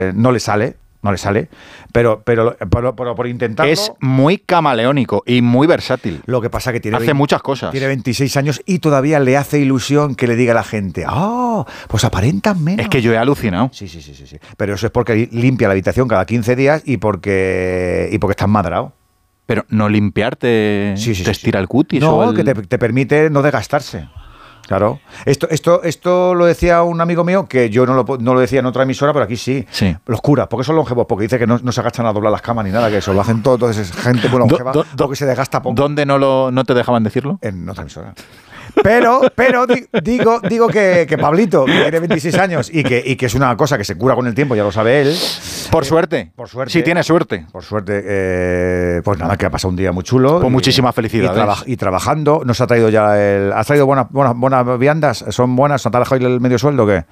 no le sale, pero por intentarlo... Es muy camaleónico y muy versátil. Lo que pasa que hace muchas cosas. Tiene 26 años y todavía le hace ilusión que le diga a la gente, pues aparentan menos. Es que yo he alucinado. Sí. Pero eso es porque limpia la habitación cada 15 días y porque está enmadrado. Pero no limpiarte te estira el cutis. No, que te permite no desgastarse. Claro. Esto lo decía un amigo mío, que yo no lo decía en otra emisora, pero aquí sí. Los curas, porque son longevos, porque dice que no se agachan a doblar las camas ni nada, que eso lo hacen todo. Entonces es gente muy longeva, porque se desgasta poco. ¿Dónde no te dejaban decirlo? En otra emisora. Pero digo que Pablito, que tiene 26 años y que es una cosa que se cura con el tiempo, ya lo sabe él. Por suerte. Sí, tiene suerte. Por suerte, pues nada, que ha pasado un día muy chulo. Con muchísimas felicidades. Y trabajando. Nos ha traído ya ¿has traído buenas viandas? ¿Son buenas? ¿No te ha dejado el medio sueldo o qué?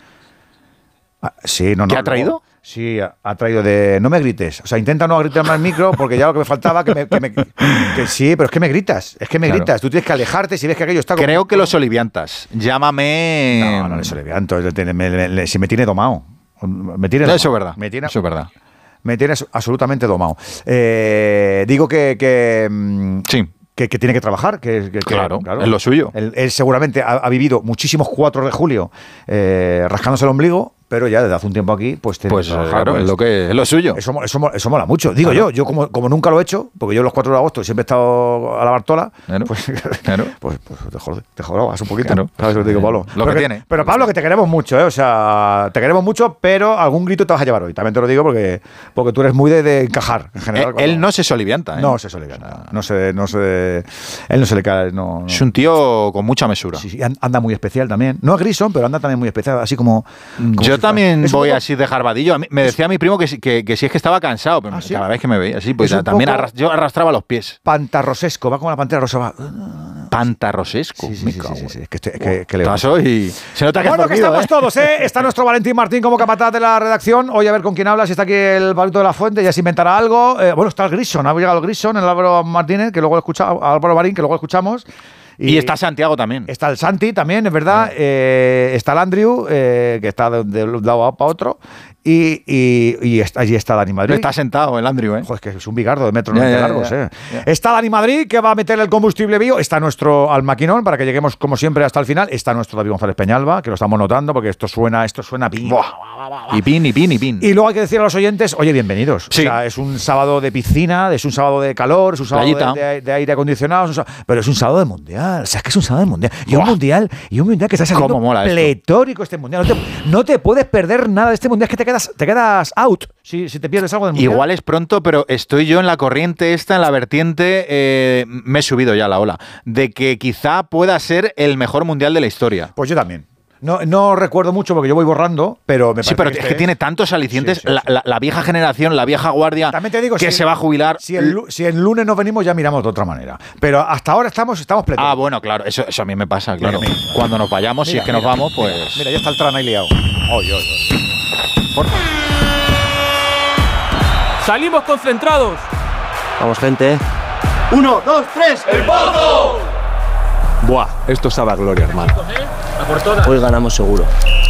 Sí, no. ¿Qué ha traído? Sí, ha traído no me grites. O sea, intenta no gritarme al micro porque ya lo que me faltaba que sí, pero es que me gritas. Gritas. Tú tienes que alejarte si ves que aquello está... Creo que los soliviantas. Llámame... No les solivianto. Si me tiene domado. Eso es verdad. Eso es verdad. Me tiene absolutamente domado. Digo sí. Que tiene que trabajar. Claro, es lo suyo. Él seguramente ha vivido muchísimos 4 de julio rascándose el ombligo, pero ya desde hace un tiempo aquí, pues tiene que trabajar. Claro, es lo suyo. Eso mola mucho. Digo yo como nunca lo he hecho, porque yo los 4 de agosto siempre he estado a la Bartola, pues te jorobas un poquito. Claro. ¿Sabes lo que digo, Pablo? Lo que tiene. Pero Pablo, que te queremos mucho, O sea, te queremos mucho, pero algún grito te vas a llevar hoy. También te lo digo porque tú eres muy de encajar, en general. Él no se solivianta, No se solivianta. Él no se le cae. No. Es un tío con mucha mesura. Sí, anda muy especial también. No es Grison, pero anda también muy especial, así como yo también voy así de jarbadillo. Me decía mi primo que si es que estaba cansado, pero ¿sí? cada vez que me veía así, pues también yo arrastraba los pies. Pantarrosesco, va como la pantera rosa. Va. Pantarrosesco. Sí. Es que le paso y se nota que que estamos todos, Está nuestro Valentín Martín como capataz de la redacción. Hoy a ver con quién habla, si está aquí el Pablito de la Fuente, ya se inventará algo. Está el Grison, ha llegado el Grison, el Álvaro Martínez, que luego Álvaro Marín, que luego escuchamos. Y está Santiago también. Está el Santi también, es verdad. Está el Andrew, que está de un lado para otro. Y allí está Dani Madrid. Está sentado el Andrew, ¿eh? Joder, es que es un bigardo de metro 90 largos, Está Dani Madrid, que va a meter el combustible bio. Está nuestro Almaquinón, para que lleguemos, como siempre, hasta el final. Está nuestro David González Peñalba, que lo estamos notando, porque esto suena pin. Y pin. Y luego hay que decir a los oyentes, oye, bienvenidos. Sí. O sea, es un sábado de piscina, es un sábado de calor, es un sábado de aire acondicionado, pero es un sábado de mundial. O sea, es que es un sábado de mundial. Y un mundial que está saliendo pletórico este mundial. No te puedes perder nada de este mundial, es que te quedas out si te pierdes algo del mundial. Igual es pronto, pero estoy yo en la corriente en la vertiente, me he subido ya a la ola, de que quizá pueda ser el mejor mundial de la historia. Pues yo también. No recuerdo mucho porque yo voy borrando, pero me parece pero es que tiene tantos alicientes. Sí. La vieja generación, la vieja guardia también te digo, que se va a jubilar. Si el lunes nos venimos ya miramos de otra manera. Pero hasta ahora estamos pletóricos. Bueno, claro, eso a mí me pasa, claro. Mira. Cuando nos vayamos, si es que nos vamos, pues... Mira, ya está el Tran ahí liado. ¡Salimos concentrados! Vamos, gente. 1, 2, 3, ¡el Pozo! Buah, esto sabe a gloria, hermano. Hoy ganamos seguro.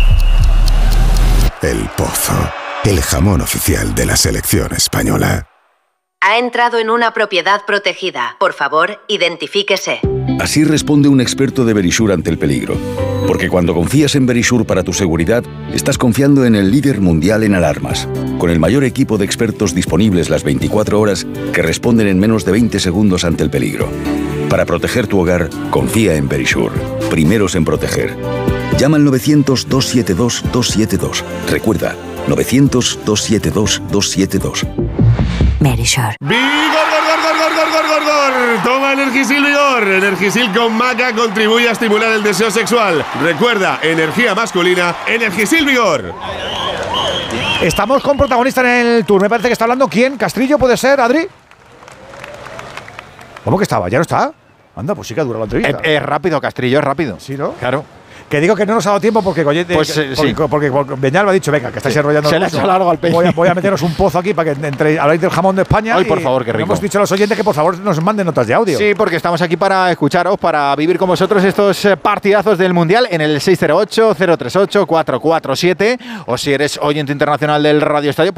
El Pozo, el jamón oficial de la selección española. Ha entrado en una propiedad protegida. Por favor, identifíquese. Así responde un experto de Verisure ante el peligro. Porque cuando confías en Verisure para tu seguridad, estás confiando en el líder mundial en alarmas. Con el mayor equipo de expertos disponibles las 24 horas que responden en menos de 20 segundos ante el peligro. Para proteger tu hogar, confía en Verisure. Primeros en proteger. Llama al 900-272-272. Recuerda, 900-272-272. Verisure. ¡Vigor! Toma Energisil Vigor. Energisil con maca contribuye a estimular el deseo sexual. Recuerda, energía masculina, Energisil Vigor. Estamos con protagonista en el tour. Me parece que está hablando ¿quién? ¿Castrillo puede ser, Adri? ¿Cómo que estaba? ¿Ya no está? Anda, pues sí que ha durado la entrevista. Es rápido, Castrillo, es rápido. Sí, ¿no? Claro. Que digo que no nos ha dado tiempo porque porque Beñal me ha dicho, venga, que estáis enrollando. Se le ha hecho largo al pecho. Voy a meteros un pozo aquí para que habláis del jamón de España. Ay, por favor, qué rico. Hemos dicho a los oyentes que por favor nos manden notas de audio. Sí, porque estamos aquí para escucharos, para vivir con vosotros estos partidazos del Mundial en el 608-038-447, o si eres oyente internacional del Radio Estadio,